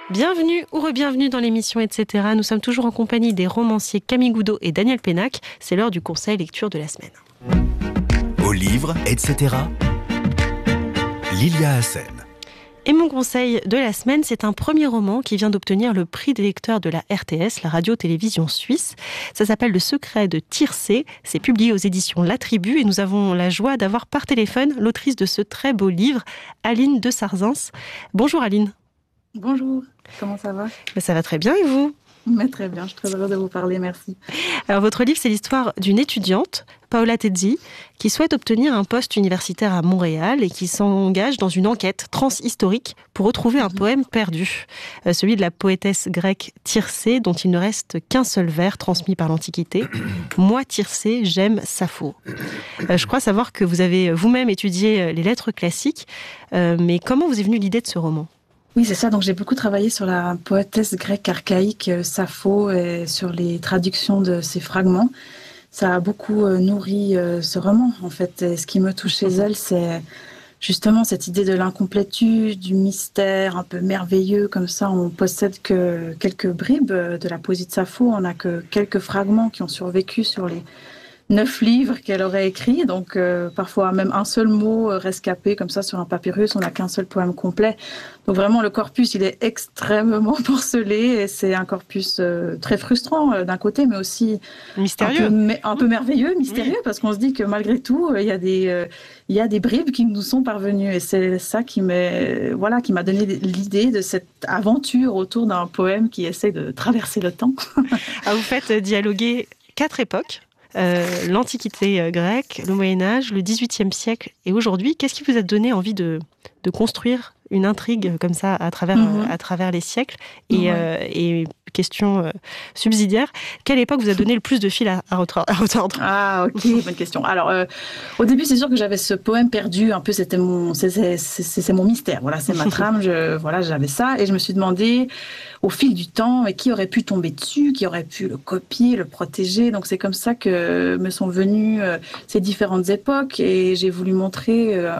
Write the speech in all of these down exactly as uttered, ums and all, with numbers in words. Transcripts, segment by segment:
Bienvenue ou re-bienvenue dans l'émission et cetera. Nous sommes toujours en compagnie des romanciers Camille Goudot et Daniel Pénac. C'est l'heure du conseil lecture de la semaine. Au livre, et cetera. Lilia Hassen. Et mon conseil de la semaine, c'est un premier roman qui vient d'obtenir le prix des lecteurs de la R T S, la radio-télévision suisse. Ça s'appelle Le secret de Tircé. C'est publié aux éditions La Tribu et nous avons la joie d'avoir par téléphone l'autrice de ce très beau livre, Aline de Sarzens. Bonjour Aline. Bonjour, comment ça va ? Ça va très bien et vous ? Mais très bien, je suis très heureuse de vous parler, merci. Alors votre livre, c'est l'histoire d'une étudiante, Paola Tezzi, qui souhaite obtenir un poste universitaire à Montréal et qui s'engage dans une enquête transhistorique pour retrouver un mmh. poème perdu, euh, celui de la poétesse grecque Tircé, dont il ne reste qu'un seul vers transmis par l'Antiquité. « Moi, Tircé, j'aime Sappho ». Euh, je crois savoir que vous avez vous-même étudié les lettres classiques, euh, mais comment vous est venue l'idée de ce roman ? Oui, c'est ça. Donc, j'ai beaucoup travaillé sur la poétesse grecque archaïque Sappho et sur les traductions de ses fragments. Ça a beaucoup euh, nourri euh, ce roman, en fait. Et ce qui me touche chez elle, c'est justement cette idée de l'incomplétude, du mystère un peu merveilleux. Comme ça, on possède que quelques bribes de la poésie de Sappho. On n'a que quelques fragments qui ont survécu sur les neuf livres qu'elle aurait écrits, donc euh, parfois même un seul mot rescapé comme ça sur un papyrus, on n'a qu'un seul poème complet. Donc vraiment le corpus, il est extrêmement porcelé et c'est un corpus euh, très frustrant euh, d'un côté, mais aussi mystérieux, un peu, un peu merveilleux, mystérieux, oui. Parce qu'on se dit que malgré tout, il y a des euh, il y a des bribes qui nous sont parvenues et c'est ça qui m'a voilà qui m'a donné l'idée de cette aventure autour d'un poème qui essaie de traverser le temps. Ah, vous faites dialoguer quatre époques. Euh, l'Antiquité grecque, le Moyen-Âge, le dix-huitième siècle et aujourd'hui. Qu'est-ce qui vous a donné envie de, de construire une intrigue comme ça à travers, mmh. à travers les siècles et, ouais. euh, et question euh, subsidiaire, quelle époque vous a donné le plus de fil à, à, à retordre ? Ah, ok, bonne question. Alors, euh, au début, c'est sûr que j'avais ce poème perdu, un peu, c'était mon, c'est, c'est, c'est, c'est mon mystère. Voilà, c'est ma trame, je, voilà, j'avais ça. Et je me suis demandé, au fil du temps, qui aurait pu tomber dessus, qui aurait pu le copier, le protéger. Donc, c'est comme ça que me sont venues euh, ces différentes époques. Et j'ai voulu montrer... Euh,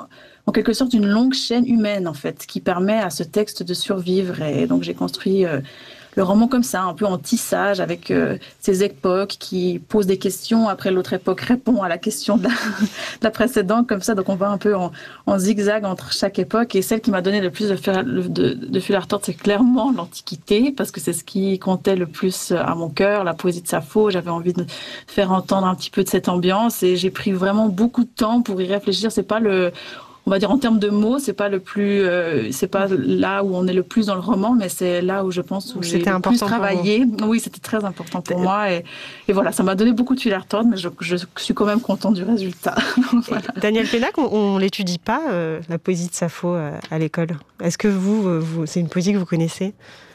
en quelque sorte une longue chaîne humaine, en fait, qui permet à ce texte de survivre. Et donc, j'ai construit euh, le roman comme ça, un peu en tissage, avec euh, ces époques qui posent des questions, après l'autre époque répond à la question de la, de la précédente, comme ça. Donc, on va un peu en, en zigzag entre chaque époque. Et celle qui m'a donné le plus de fil, de, de fil à retordre, c'est clairement l'Antiquité, parce que c'est ce qui comptait le plus à mon cœur, la poésie de Sappho. J'avais envie de faire entendre un petit peu de cette ambiance. Et j'ai pris vraiment beaucoup de temps pour y réfléchir. C'est pas le... On va dire en termes de mots, c'est pas le plus, euh, c'est pas là où on est le plus dans le roman, mais c'est là où je pense où j'ai le plus travaillé. Oui, c'était très important pour moi et, et voilà, ça m'a donné beaucoup de fil à retordre, mais je, je suis quand même contente du résultat. Voilà. Daniel Pénac, on, on l'étudie pas euh, la poésie de Sappho euh, à l'école. Est-ce que vous, vous, c'est une poésie que vous connaissez ?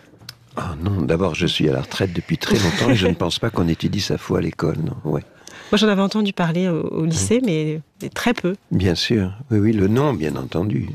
Oh non, d'abord je suis à la retraite depuis très longtemps et je ne pense pas qu'on étudie Sappho à l'école, non. Ouais. Moi, j'en avais entendu parler au, au lycée, mais, mais très peu. Bien sûr. Oui, oui, le nom, bien entendu.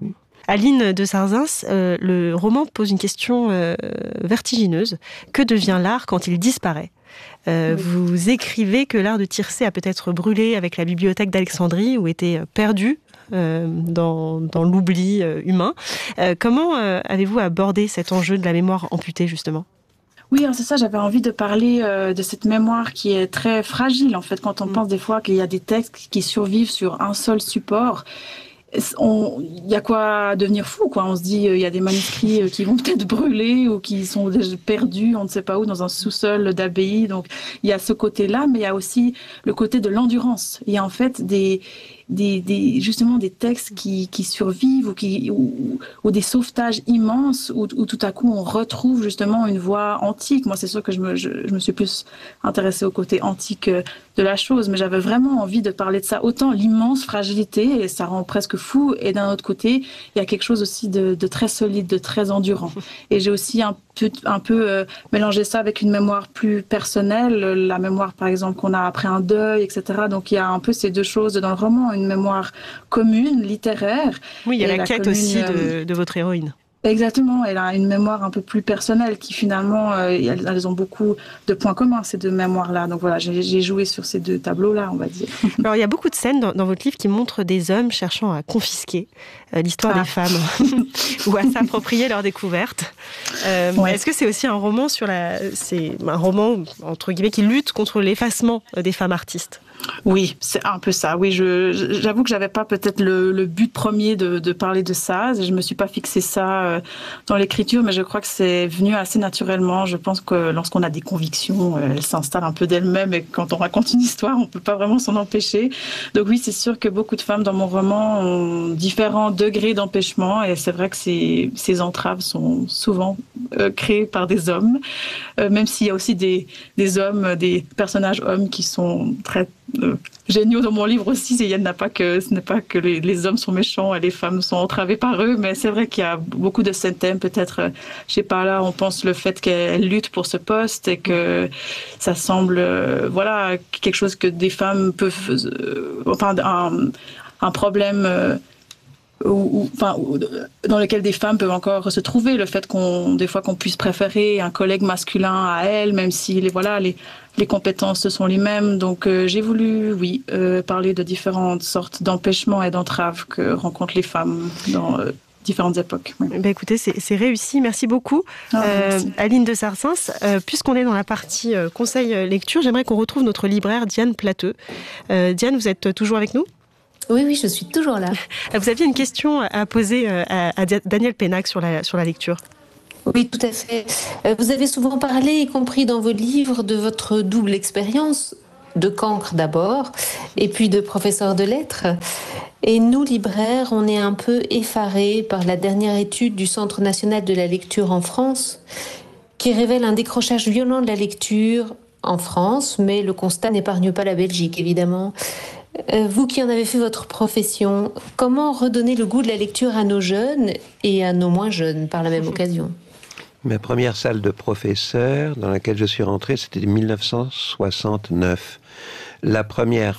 Aline de Sarzens, euh, le roman pose une question euh, vertigineuse. Que devient l'art quand il disparaît ? euh, oui. Vous écrivez que l'art de Tircé a peut-être brûlé avec la bibliothèque d'Alexandrie ou était perdu euh, dans, dans l'oubli euh, humain. Euh, comment euh, avez-vous abordé cet enjeu de la mémoire amputée, justement ? Oui, alors c'est ça, j'avais envie de parler euh, de cette mémoire qui est très fragile, en fait, quand on mmh. pense des fois qu'il y a des textes qui survivent sur un seul support. Il y a quoi devenir fou, quoi. On se dit, il euh, y a des manuscrits qui vont peut-être brûler ou qui sont déjà perdus, on ne sait pas où, dans un sous-sol d'abbaye. Donc, il y a ce côté-là, mais il y a aussi le côté de l'endurance. Il y a en fait des... Des, des, justement des textes qui, qui survivent ou, qui, ou, ou des sauvetages immenses où, où tout à coup on retrouve justement une voix antique. Moi, c'est sûr que je me, je, je me suis plus intéressée au côté antique de la chose, mais j'avais vraiment envie de parler de ça. Autant l'immense fragilité, et ça rend presque fou, et d'un autre côté, il y a quelque chose aussi de, de très solide, de très endurant. Et j'ai aussi un peu, un peu euh, mélangé ça avec une mémoire plus personnelle, la mémoire par exemple qu'on a après un deuil, et cetera. Donc il y a un peu ces deux choses dans le roman, une mémoire commune, littéraire. Oui, il y a la, la quête commune, aussi euh... de, de votre héroïne. Exactement, elle a une mémoire un peu plus personnelle qui finalement, euh, elles, elles ont beaucoup de points communs, ces deux mémoires-là. Donc voilà, j'ai, j'ai joué sur ces deux tableaux-là, on va dire. Alors il y a beaucoup de scènes dans, dans votre livre qui montrent des hommes cherchant à confisquer euh, l'histoire ah. des femmes ou à s'approprier leur découverte. Euh, ouais. Est-ce que c'est aussi un roman sur la, c'est un roman entre guillemets qui lutte contre l'effacement des femmes artistes? Oui, c'est un peu ça. Oui, je, j'avoue que j'avais pas peut-être le, le but premier de, de parler de ça. Je me suis pas fixé ça euh, dans l'écriture, mais je crois que c'est venu assez naturellement. Je pense que lorsqu'on a des convictions, euh, elles s'installent un peu d'elles-mêmes, et quand on raconte une histoire, on peut pas vraiment s'en empêcher. Donc oui, c'est sûr que beaucoup de femmes dans mon roman ont différents degrés d'empêchement, et c'est vrai que ces, ces entraves sont souvent euh, créées par des hommes, euh, même s'il y a aussi des, des hommes, des personnages hommes qui sont très Euh, géniaux dans mon livre aussi. Il y en a pas que, ce n'est pas que les, les hommes sont méchants et les femmes sont entravées par eux, mais c'est vrai qu'il y a beaucoup de ces thèmes. Peut-être, euh, je sais pas, là, on pense le fait qu'elles luttent pour ce poste et que ça semble, euh, voilà, quelque chose que des femmes peuvent, euh, enfin, un, un problème. Euh, Ou, ou, enfin, dans lequel des femmes peuvent encore se trouver, le fait qu'on, des fois, qu'on puisse préférer un collègue masculin à elle, même si les, voilà, les, les compétences sont les mêmes. Donc, euh, j'ai voulu, oui, euh, parler de différentes sortes d'empêchements et d'entraves que rencontrent les femmes dans euh, différentes époques. Oui. Ben écoutez, c'est, c'est réussi. Merci beaucoup, ah, euh, merci. Aline de Sarsens. Euh, puisqu'on est dans la partie euh, conseil lecture, j'aimerais qu'on retrouve notre libraire Diane Plateux. Euh, Diane, vous êtes toujours avec nous ? Oui, oui, je suis toujours là. Vous aviez une question à poser à, à Daniel Pénac sur la, sur la lecture. Oui, tout à fait. Vous avez souvent parlé, y compris dans vos livres, de votre double expérience, de cancre d'abord, et puis de professeur de lettres. Et nous, libraires, on est un peu effarés par la dernière étude du Centre national de la lecture en France, qui révèle un décrochage violent de la lecture en France, mais le constat n'épargne pas la Belgique, évidemment. Vous qui en avez fait votre profession, comment redonner le goût de la lecture à nos jeunes et à nos moins jeunes par la même occasion ? Ma première salle de professeur dans laquelle je suis rentré, c'était en dix-neuf cent soixante-neuf. La première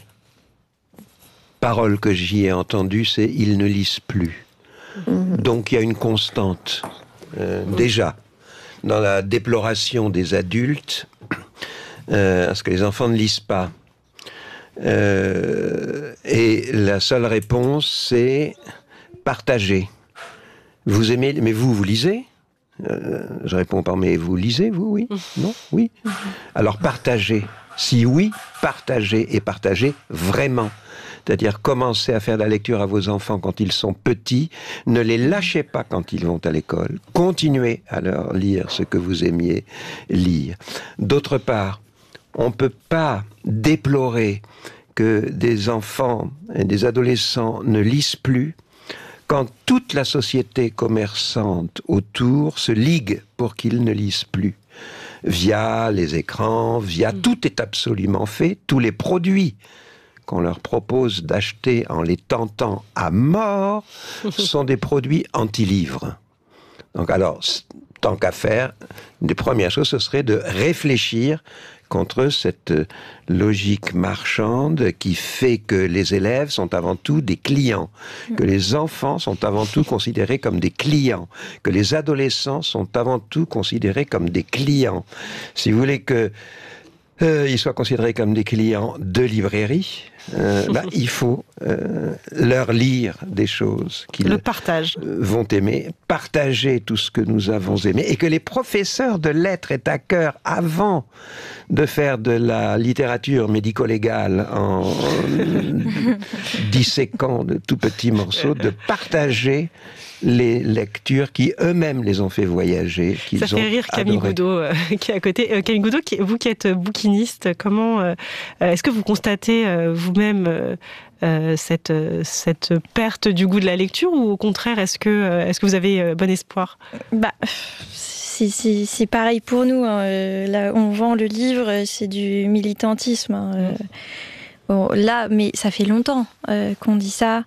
parole que j'y ai entendue, c'est « ils ne lisent plus ». Mmh. Donc il y a une constante, euh, mmh. déjà, dans la déploration des adultes, euh, parce que les enfants ne lisent pas. Euh, et la seule réponse, c'est partager. Vous aimez, mais vous, vous lisez ? euh, Je réponds par mais vous lisez, vous, oui ? Non ? Oui ? Alors partagez. Si oui, partagez et partagez vraiment. C'est-à-dire commencez à faire de la lecture à vos enfants quand ils sont petits. Ne les lâchez pas quand ils vont à l'école. Continuez à leur lire ce que vous aimiez lire. D'autre part, on ne peut pas déplorer que des enfants et des adolescents ne lisent plus quand toute la société commerçante autour se ligue pour qu'ils ne lisent plus. Via les écrans, via mmh. tout est absolument fait, tous les produits qu'on leur propose d'acheter en les tentant à mort sont des produits anti-livres. Donc alors, tant qu'à faire, une des premières choses, ce serait de réfléchir contre cette logique marchande qui fait que les élèves sont avant tout des clients, que les enfants sont avant tout considérés comme des clients, que les adolescents sont avant tout considérés comme des clients. Si vous voulez que euh, ils soient considérés comme des clients de librairie, euh, bah, il faut euh, leur lire des choses qu'ils Le partage. vont aimer, partager tout ce que nous avons aimé, et que les professeurs de lettres aient à cœur, avant de faire de la littérature médico-légale en disséquant de tout petits morceaux, de partager les lectures qui eux-mêmes les ont fait voyager, qu'ils Ça fait ont rire Camille adoré. Goudot euh, qui est à côté. Euh, Camille Goudot, qui, vous qui êtes bouquiniste, comment euh, est-ce que vous constatez euh, vous-même euh, euh, cette, cette perte du goût de la lecture, ou au contraire, est-ce que, euh, est-ce que vous avez euh, bon espoir ? Bah, c'est, c'est, c'est pareil pour nous. Hein. Là, on vend le livre, c'est du militantisme. Hein. Bon, là, mais ça fait longtemps euh, qu'on dit ça.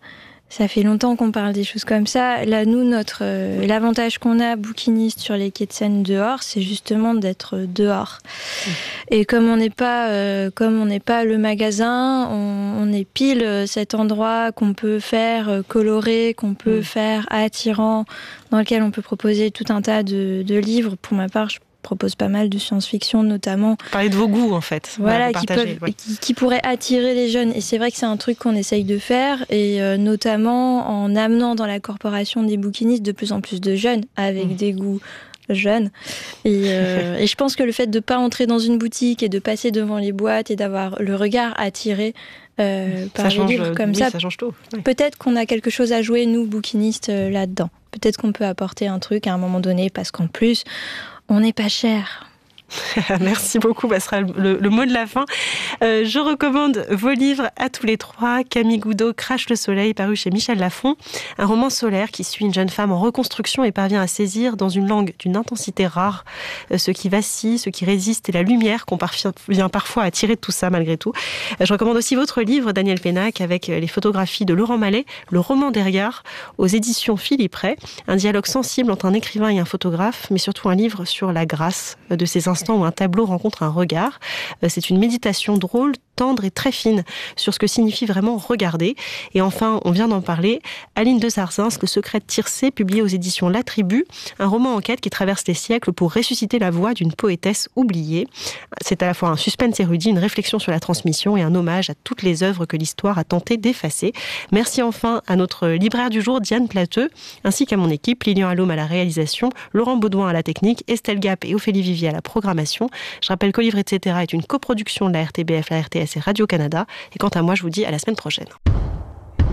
Ça fait longtemps qu'on parle des choses comme ça. Là, nous, notre, euh, l'avantage qu'on a, bouquiniste, sur les quais de Seine dehors, c'est justement d'être dehors. Mmh. Et comme on n'est pas, euh, comme on n'est pas le magasin, on, on est pile cet endroit qu'on peut faire euh, coloré, qu'on peut mmh. faire attirant, dans lequel on peut proposer tout un tas de, de livres. Pour ma part, je propose pas mal de science-fiction notamment. Parler de vos goûts en fait. Voilà, qui, peuvent, ouais. qui, qui pourraient attirer les jeunes. Et c'est vrai que c'est un truc qu'on essaye de faire, et euh, notamment en amenant dans la corporation des bouquinistes de plus en plus de jeunes avec mmh. des goûts jeunes. Et, euh, et je pense que le fait de ne pas entrer dans une boutique et de passer devant les boîtes et d'avoir le regard attiré euh, par ça les change, livres comme oui, ça, ça change tout. Oui. Peut-être qu'on a quelque chose à jouer, nous, bouquinistes, euh, là-dedans. Peut-être qu'on peut apporter un truc à un moment donné, parce qu'en plus, on n'est pas cher. Merci beaucoup, ce sera le, le mot de la fin. Euh, je recommande vos livres à tous les trois. Camille Goudot, Crache le soleil, paru chez Michel Lafon. Un roman solaire qui suit une jeune femme en reconstruction et parvient à saisir dans une langue d'une intensité rare euh, ce qui vacille, ce qui résiste et la lumière qu'on parvient parfois à tirer de tout ça malgré tout. Euh, je recommande aussi votre livre, Daniel Pénac, avec les photographies de Laurent Mallet, Le roman des regards, aux éditions Philippe Ray. Un dialogue sensible entre un écrivain et un photographe, mais surtout un livre sur la grâce de ces instants où un tableau rencontre un regard. C'est une méditation drôle, tendre et très fine sur ce que signifie vraiment regarder. Et enfin, on vient d'en parler, Aline de Sarzins, Le secret de Tircé, publié aux éditions La Tribu, un roman enquête qui traverse les siècles pour ressusciter la voix d'une poétesse oubliée. C'est à la fois un suspense érudit, une réflexion sur la transmission et un hommage à toutes les œuvres que l'histoire a tenté d'effacer. Merci enfin à notre libraire du jour, Diane Plateux, ainsi qu'à mon équipe, Lilian Allôme à la réalisation, Laurent Baudouin à la technique, Estelle Gap et Ophélie Vivier à la programmation. Je rappelle qu'Au livre, et cetera est une coproduction de la R T B F, la R T S et Radio-Canada. Et quant à moi, je vous dis à la semaine prochaine.